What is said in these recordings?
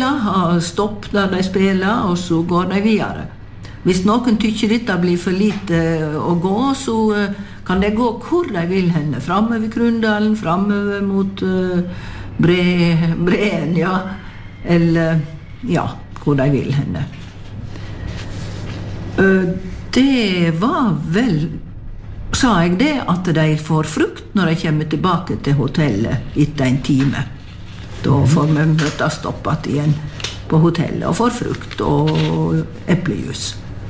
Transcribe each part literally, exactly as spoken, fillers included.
spiller, har stopp der de spiller, og så går de videre. Hvis noen tykker dette blir for lite å gå, så kan de gå hvor de vil henne. Framover Krundalen, framover mot uh, bre, Breen, ja. Eller, ja, hvor de vil henne. Uh, det var vel, sa jeg det, at de får frukt når de kommer tilbake til hotellet etter en time. Da får vi møtes stoppet igjen på hotellet og får frukt og eplejus.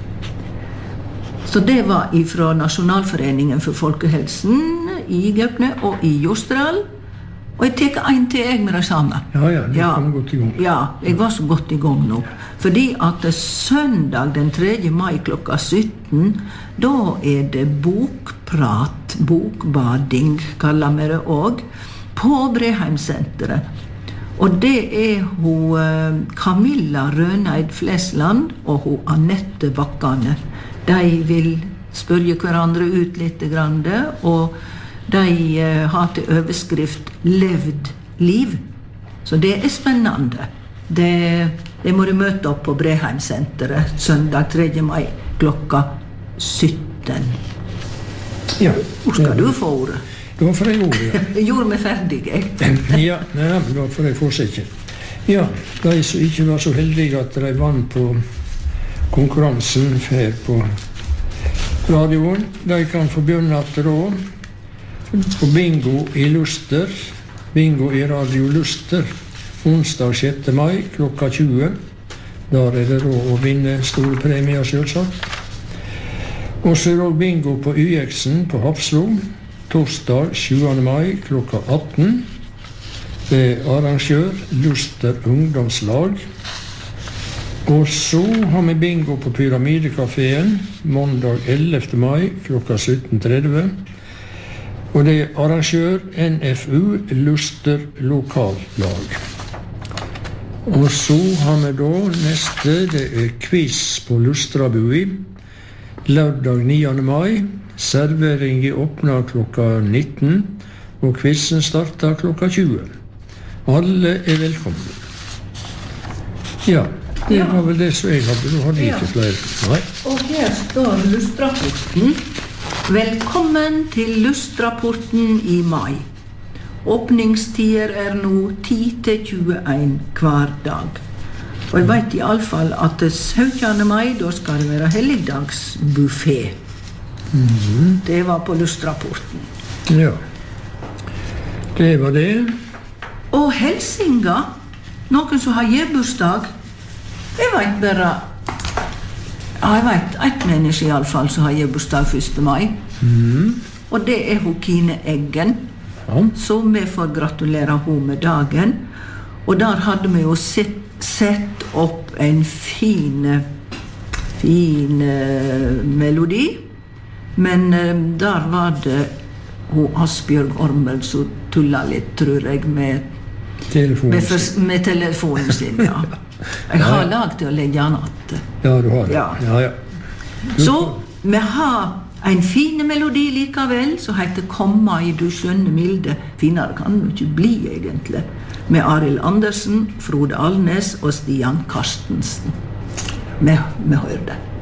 Så det var ifra Nasjonalforeningen for Folkehelsen i Gaupne og i Jostedal. Og jeg teker en til jeg med det samme. Ja, ja, det kom godt i gang. Ja, jeg var så godt i gang nå. Fordi at søndag den tredje mai klokka sytten, da er det bokprat, bokbading, kaller vi det også, på Breheimsenteret. Og det er hun Camilla Røneid Flesland og hun Annette Bakkane. De vil spørre hverandre ut litt grann, og de har til overskrift «Levd liv». Så det er spennende. Det, det må du møte opp på Breheimsenteret søndag tredje mai klokka sytten. Ja. Hvor skal du få ordet? Da får jeg ordet, ja. Jeg gjorde meg ferdig, jeg. Ja, nei, da får jeg fortsette. Ja, de som ikke var så heldige at de vant på konkurransen her på radioen, de kan få begynne at da på bingo i Luster, bingo i Radio Luster, onsdag sjette mai klokka tjue. Der er det råd å vinne store premier, selvsagt. Og så er det bingo på Y X-en på Hafslo, torsdag sjuende mai klokka atten. Det er arrangør Luster ungdomslag. Og så har vi bingo på Pyramidekaféen måndag ellevte mai klokka sytten tretti. Og det er arrangør N F U Luster lokallag. Og så har vi da neste, det er quiz på Lustrabui. Lørdag niende mai. Serveringen åpner klokka nitten, og quizen starter klokka tjue. Alle er velkomne. Ja, det Ja. var vel det som jeg hadde. Du hadde Ja. ikke flere. Nei. Og her står Lustrapporten. Velkommen til Lustrapporten i mai. Åpningstider er nå ti til tjueen hver dag. Og jeg vet i alle fall at syttende mai, da skal det være helligdagsbuffet. Mhm. Det var på Lustrapporten. Ja. Det var det. Og Helsinga, noen som har gebursdag, jeg vet bare, ja, jeg vet et menneske i alle fall som har gebursdag første mai. Mhm. Og det er hun Kine Eggen, Ja. så vi får gratulere hun med dagen. Og der hadde vi jo sett, sett opp en fin, fin uh, melodi. Men uh, der var det hun Asbjørg Ormel som tullet litt, tror jeg, med, Telefonen. med, for, med telefonen sin, ja. Jeg har lag til å legge den att. Ja, du har det. Ja. Ja, ja. Så vi har en fin melodi likevel, som heter «Komma i du skjønne milde». Finere kan det ikke bli, egentlig. Med Arild Andersen, Frode Alnes og Stian Karstensen. Vi, vi hører det.